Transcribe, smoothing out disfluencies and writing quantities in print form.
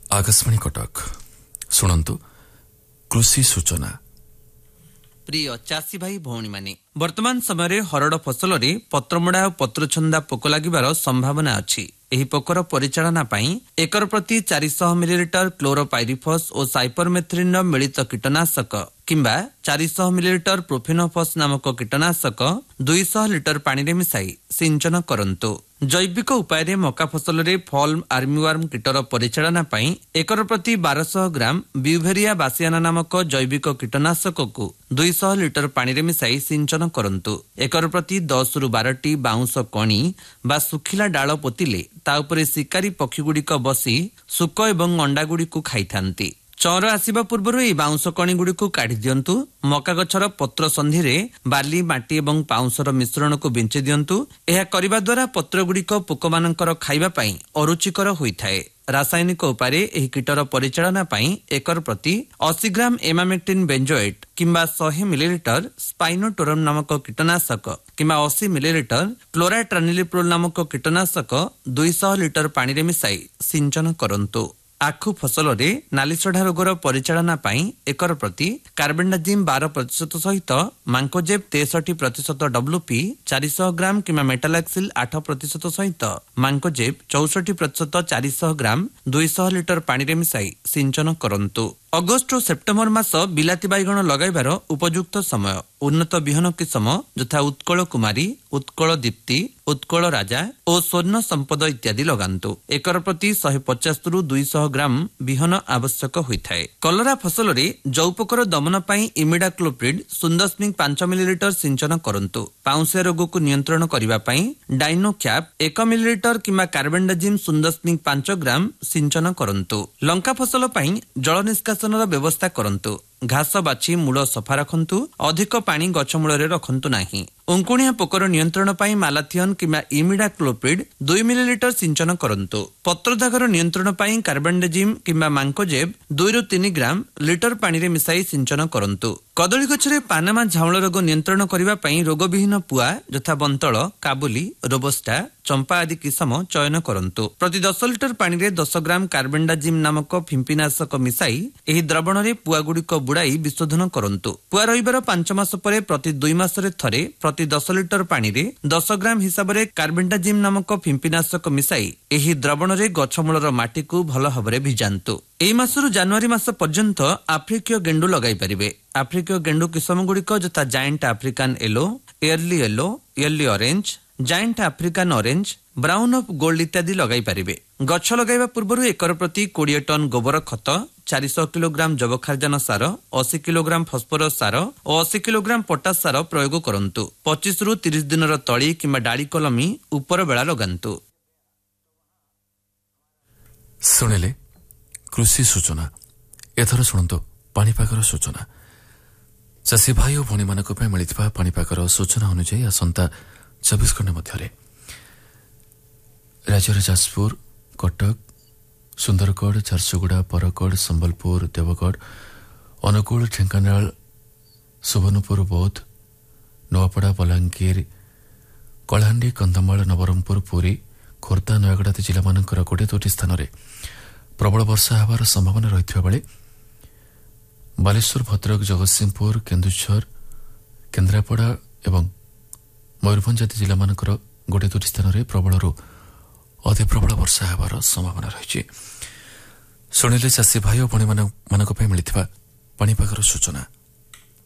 आकाशवाणी कटक शुणु कृषि सूचना। प्रिय चाषी भाई भौणी माने वर्तमान समय हरड़ फसल में पत्रमोड़ा और पत्रछंदा पोक लगिबार संभावना अछि। एही पोकर परिचालना पई एकर प्रति 400 मिलीलीटर क्लोरोपाइरिफॉस और साइपरमेथ्रिन मिलित कीटनाशक किंबा 400 मिलीलीटर प्रोफेनोफॉस नामक कीटनाशक 200 लिटर पानी रे मिसाई सिंचन करंतु। जैविक उपाय मका फसल रे फॉल आर्मीवर्म कीटर परिचालना पई एकर प्रति 1200 ग्राम ब्यूवेरिया बासियाना नामक जैविक कीटनाशक को 200 लिटर पानी रे मिसाई सिंचन करंतु। एकर प्रति 10 रु 12 टी बाउंस कणी बा सुखिला डाल पोतिले ता उपरे शिकारी पक्षी गुड़िक बसी सुक एवं अंडा गुड़िक खाइथांती। चौर आसिबा पूर्व यह बाउंस कणी गुड़िक काढ़ी दियंतु। मका गछर पत्र संधि रे बाली माटी एवं पाउंसर मिश्रण को बिंचे दियंतु। यह करिबा द्वारा पत्र गुड़िक पोक मानकर खाइबा पई अरुचिकर होइथाए। रासायनिक उपाय एही कीटर परिचालना पई एकर प्रति 80 ग्राम एमामेक्टिन बेंजोएट किंबा 100 मिलीलीटर स्पाइनोटोरम नामक कीटनाशक किंबा 80 मिलीलीटर क्लोराट्रानिलिप्रोल नामक कीटनाशक 200 लिटर पानी रे मिसाई सिंचन करंतु। आखु फसल रे नालीसढ़ा रोगर परिचालना पई एकर प्रति कार्बेंडाजिम 12% सहित मांकोजेब 63% डब्ल्यूपी 400 ग्राम किंबा मेटालैक्सिल 8% सहित मांकोजेब 64% 400 ग्राम 200 लिटर पानी रे मिसाई सिंचन करंतु। अगस्ट और सेप्टेम्बर मास बिलाती बैगण लगाइबार उपयुक्त समय। उन्नत बिहन किसम यथा उत्कल कुमारी, उत्कल दीप्ति, उत्कल राजा और स्वर्ण संपद इत्यादि लगांतु। एकर प्रति 150 रु 200 ग्राम बिहन आवश्यक होइथाए। कलरा फसल रे जौपोकर दमन पई इमिडाक्लोप्रिड 0.5 मिलीलीटर सिंचन करंतु। पाउंसिया रोग को नियंत्रण करिबा पई डाइनोक्याप 1 मिलीलीटर किंबा कार्बेंडाजिम 0.5 ग्राम सिंचन करंतु। लंका फसल पई जल निष्कासनर व्यवस्था करंतु। घास बाछि मूल सफा रखंतु। अधिक पानी गछ मूल रे रखंतु नाही। अंकुणिया पोकर नियंत्रण पई मालाथियन किंबा इमिडाक्लोप्रिड 2 मिलीलीटर सिंचन करंतु। पत्रदागर नियंत्रण पई कार्बेंडाजिम किंबा मांकोजेब 2 रु 3 ग्राम लिटर पानी रे मिसाई सिंचन करंतु। कदली गछरे पानामा झाउल रोग नियंत्रण करिबा पई रोगविहीन पुआ यथा बंतळ, काबुली, रोबस्टा, चंपा आदि किसम चयन करंतु। प्रति 10 लिटर पानी रे 10 ग्राम कार्बेंडाजिम नामक फिंपिनाशक मिसाई एही द्रवण रे पुआ गुड़िक बुड़ाई विशोधन करंतु। पुआ रहिबार 5 मास परे प्रति 2 मास रे थरे प्रति 10 लिटर पानी रे 10 ग्राम हिसाब रे कार्बेंडाजिम नामक फिंपिनाशक मिसाई एही द्रवण रे गछमूलर माटी को भल भाबरे भिजांतु। एही मासरु जनवरी मास पर्यंत आफ्रिकीय गेंडु लगाई परिबे। आफ्रिकीय गेंडु किसम गुड़िक यथा giant African yellow, early orange, giant African orange, brown of gold इत्यादि लगाई परिबे। गछ लगाइबा पूर्व एकर प्रति 20 टन गोबर खत, 400 किलोग्राम जबखारजान सार, 80 किलोग्राम फस्फोरस सार और 80 किलोग्राम पोटास सार प्रयोग करंतु। 25 रु 30 दिनर तली किंबा डाली कलमी ऊपर बेला लगांतु। सुनिले कृषि सूचना। एथर शुणु पाणीपागर सूचना। चाषी भाई और भौणी मानक पे मिलिथिबा पाणीपागर सूचना अनुसार आसंता 24 घंटा मध्यरे राज्य जाजपुर, कटक, सुंदरगढ़, झारसुगुड़ा, बरगढ़, संबलपुर, देवगढ़, अनुगुल, ढेंकानाल, सुवर्णपुर, बौद्ध, नवापड़ा, बलांगीर, कलाहांडी, कंधमाल, नवरंगपुर, पुरी, खोर्धा, नयगड़ आदि जिला मानकर 2 स्थान में प्रबल वर्षा होबार संभावना रही बेले बालेश्वर, भद्रक, जगतसिंहपुर, केन्दुझर, केन्द्रापड़ा एवं मयूरभंज आदि जिला मानकर 2 स्थान में प्रबलरू अति प्रबल वर्षा होबार संभावना रही। शुणिले चाषी भाई और भौणी मानक मिलिथिबा पाणीपागर सूचना।